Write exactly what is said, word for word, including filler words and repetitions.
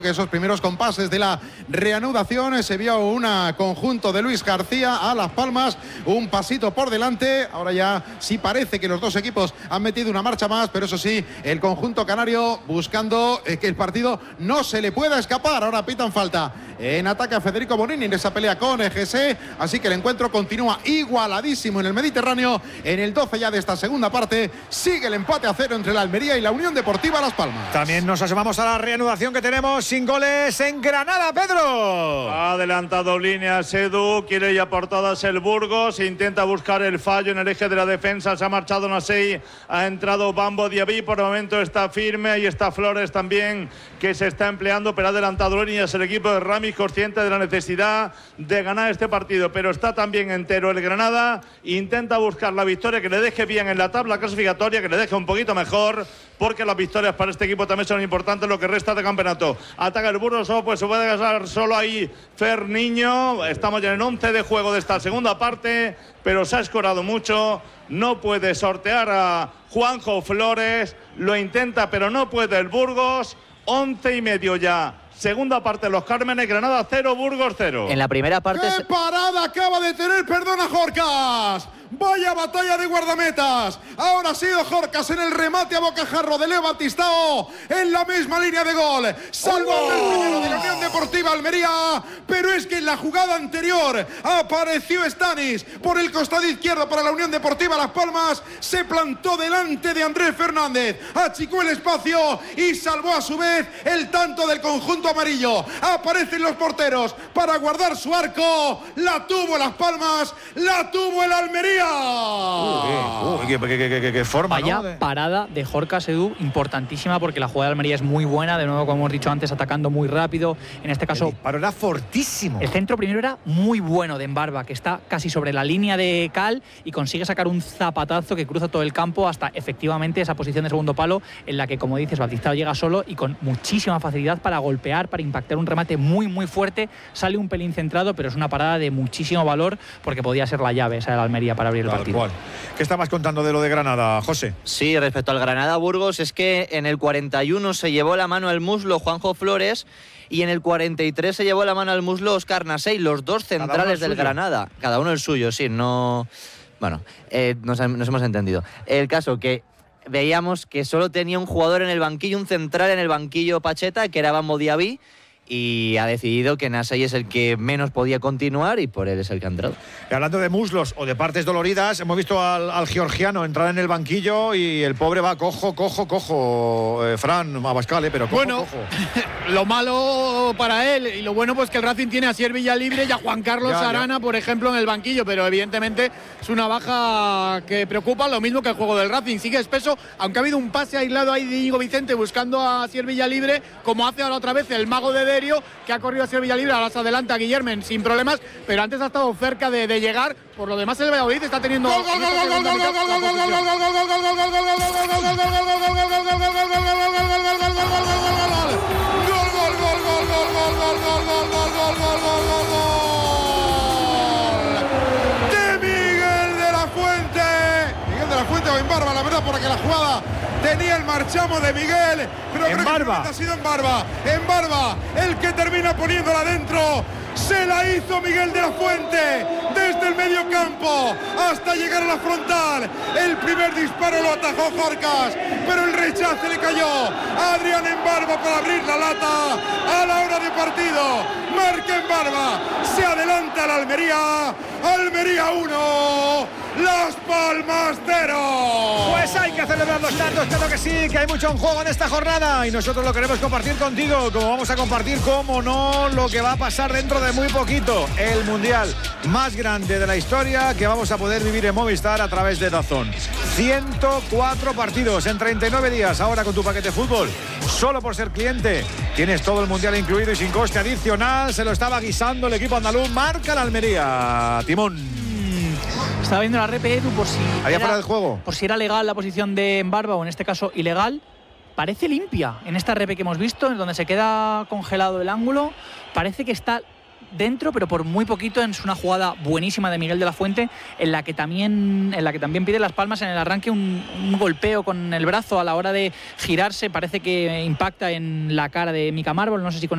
Esos primeros compases de la reanudación se vio un conjunto de Luis García a Las Palmas, un pasito por delante. Ahora ya sí parece que los dos equipos han metido una marcha más, pero eso sí, el conjunto canario buscando que el partido no se le pueda escapar. Ahora pitan falta en ataque a Federico Bonini en esa pelea con G S, así que el encuentro continúa igualadísimo en el Mediterráneo. En el doce ya de esta segunda parte sigue el empate a cero entre la Almería y la Unión Deportiva Las Palmas. También nos asomamos a la reanudación que tenemos sin goles en Granada, Pedro. Ha adelantado líneas Edu, quiere ya por todas el Burgos, intenta buscar el fallo en el eje de la defensa, se ha marchado Nasei, ha entrado Bambo Diaby, por el momento está firme, ahí está Flores también que se está empleando, pero ha adelantado líneas el equipo de Ramis, consciente de la necesidad de ganar este partido, pero está también entero el Granada, intenta buscar la victoria que le deje bien en la tabla clasificatoria, que le deje un poquito mejor, porque las victorias para este equipo también son importantes lo que resta de campeonato. Ataca el Burgos, oh, pues se puede gastar solo ahí Fer Niño. Estamos ya en el once de juego de esta segunda parte, pero se ha escorado mucho. No puede sortear a Juanjo Flores, lo intenta, pero no puede el Burgos. Once y medio ya. Segunda parte de los Cármenes, Granada cero, Burgos cero. En la primera parte... ¡Qué parada acaba de tener, perdona, Jorcas! ¡Vaya batalla de guardametas! Ahora ha sido Jorcas en el remate a bocajarro de Leo Batistao en la misma línea de gol. Salvando el primero de la Unión Deportiva Almería, pero es que en la jugada anterior apareció Stanis por el costado izquierdo para la Unión Deportiva Las Palmas, se plantó delante de Andrés Fernández, achicó el espacio y salvó a su vez el tanto del conjunto amarillo. Aparecen los porteros para guardar su arco, la tuvo Las Palmas, la tuvo el Almería. Uy, qué, qué, qué, qué, qué forma, Vaya ¿no? de... parada de Jorcas, Edu, importantísima, porque la jugada de Almería es muy buena, de nuevo, como hemos dicho antes, atacando muy rápido. En este caso, el disparo era fortísimo. El centro primero era muy bueno de Embarba, que está casi sobre la línea de cal y consigue sacar un zapatazo que cruza todo el campo hasta efectivamente esa posición de segundo palo, en la que, como dices, Batistao llega solo y con muchísima facilidad para golpear, para impactar un remate muy, muy fuerte. Sale un pelín centrado, pero es una parada de muchísimo valor, porque podía ser la llave esa de la Almería para abrir el Tal partido. cual. ¿Qué estabas contando de lo de Granada, José? Sí, respecto al Granada-Burgos, es que en el cuarenta y uno se llevó la mano al muslo Juanjo Flores y en el cuarenta y tres se llevó la mano al muslo Óscar Nasei, los dos centrales del Granada. Cada uno el suyo, sí, no... Bueno, eh, nos, nos hemos entendido. El caso que veíamos que solo tenía un jugador en el banquillo, un central en el banquillo Pacheta, que era Bambo Diaby, y ha decidido que Nasei es el que menos podía continuar y por él es el que ha entrado. Y hablando de muslos o de partes doloridas, hemos visto al, al georgiano entrar en el banquillo y el pobre va cojo, cojo, cojo. Eh, Fran Abascal, eh, pero cojo, bueno, cojo. Lo malo para él y lo bueno pues que el Racing tiene a Sier Villalibre y a Juan Carlos ya, Arana, ya. por ejemplo, en el banquillo, pero evidentemente es una baja que preocupa, lo mismo que el juego del Racing. Sigue espeso, aunque ha habido un pase aislado ahí de Íñigo Vicente buscando a Sier Villalibre, como hace ahora otra vez el mago de Derio, que ha corrido a Sier Villalibre, ahora se adelanta a Guillermen sin problemas, pero antes ha estado cerca de, de llegar. Por lo demás el Valladolid está teniendo... ¡Gol, gol, gol, gol, gol, gol, gol, gol, gol, gol, gol, gol, de Miguel de la Fuente! Miguel de la Fuente o Embarba, la verdad, porque la jugada tenía el marchamo de Miguel, pero creo que ha sido Embarba. Embarba, el que termina poniéndola dentro. Se la hizo Miguel de la Fuente desde el medio campo hasta llegar a la frontal. El primer disparo lo atajó Jorcas, pero el rechace le cayó a Adrián Embarba para abrir la lata a la hora de partido. Marca Embarba, se adelanta la Almería. Almería uno, Las Palmas cero. Pues hay que celebrar los tantos, claro que sí, que hay mucho en juego en esta jornada y nosotros lo queremos compartir contigo, como vamos a compartir, como no, lo que va a pasar dentro de muy poquito, el mundial más grande de la historia que vamos a poder vivir en Movistar a través de DAZN. ciento cuatro partidos en treinta y nueve días, ahora con tu paquete fútbol. Solo por ser cliente tienes todo el mundial incluido y sin coste adicional. Se lo estaba guisando el equipo andaluz. Marca la Almería, Timón. Estaba viendo la repe, Edu, por si ¿Había era, fuera del juego? por si era legal la posición de Embarba o en este caso ilegal. Parece limpia en esta repe que hemos visto, en donde se queda congelado el ángulo. Parece que está dentro, pero por muy poquito. Es una jugada buenísima de Miguel de la Fuente, en la que también, en la que también pide Las Palmas en el arranque un, un golpeo con el brazo a la hora de girarse. Parece que impacta en la cara de Mika Marvel, no sé si con